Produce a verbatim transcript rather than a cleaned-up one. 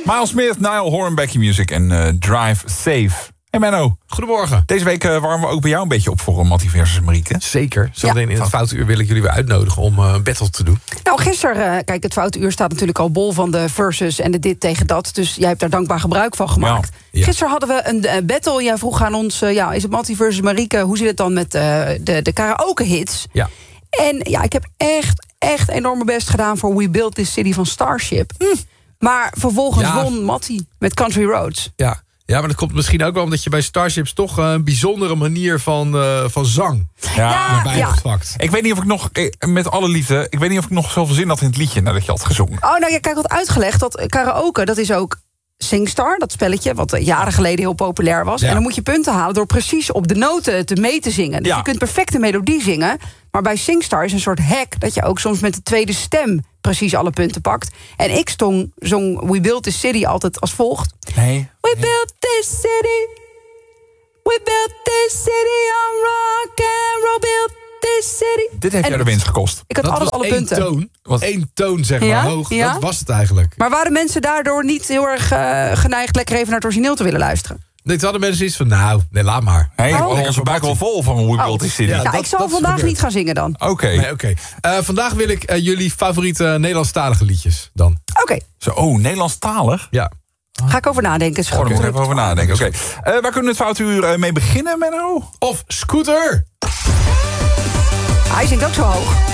Miles Smith, Niall Horan, Becky Music en uh, Drive Safe. Hey Menno. Goedemorgen. Deze week uh, warmen we ook bij jou een beetje op voor een Mattie versus Marieke. Zeker. Zometeen Ja. in het Foute Uur wil ik jullie weer uitnodigen om uh, een battle te doen. Nou, gisteren, uh, kijk, het Foute Uur staat natuurlijk al bol van de versus en de dit tegen dat. Dus jij hebt daar dankbaar gebruik van gemaakt. Ja. Ja. Gisteren hadden we een uh, battle. Jij vroeg aan ons, uh, ja, is het Mattie versus Marieke? Hoe zit het dan met uh, de, de karaoke hits? Ja. En ja, ik heb echt, echt enorm mijn best gedaan voor We Built This City van Starship. Hm. Maar vervolgens Ja. won Mattie met Country Roads. Ja. Ja, maar dat komt misschien ook wel omdat je bij Starships toch uh, een bijzondere manier van, uh, van zang Ja, erbij ja. hebt gepakt. Ik weet niet of ik nog, eh, met alle liefde, ik weet niet of ik nog zoveel zin had in het liedje nadat je had gezongen. Oh, nou ja, kijk, wat uitgelegd dat karaoke, dat is ook SingStar, dat spelletje, wat jaren geleden heel populair was. Ja. En dan moet je punten halen door precies op de noten te mee te zingen. Dus Ja. je kunt perfecte melodie zingen. Maar bij SingStar is een soort hack dat je ook soms met de tweede stem precies alle punten pakt. En ik stong, zong We Built This City altijd als volgt. Nee. We built this city. We built this city on rock and roll. Built this city. Dit heeft En jou de winst gekost. Ik had Dat altijd was alle één punten. toon. Wat? Eén toon, zeg maar, Ja? hoog. Ja? Dat was het eigenlijk. Maar waren mensen daardoor niet heel erg uh, geneigd lekker even naar het origineel te willen luisteren? Nee, toen hadden mensen iets van, nou, nee, laat maar. Hey, Oh. oh, onze buik wel vol van We Built This City. Ja. Ja, dat- ik zal dat is vandaag gebeurd. niet gaan zingen dan. Oké. Nee, oké. Uh, vandaag wil ik uh, jullie favoriete Nederlandstalige liedjes dan. Oké, Zo, oh, Nederlandstalig? Ja. ga ik over nadenken. Oh, daar moet ik even over nadenken. Oké. Eh, waar kunnen we het Foute Uur eh, mee beginnen, Menno? Of Scooter. Hij zingt ook zo hoog.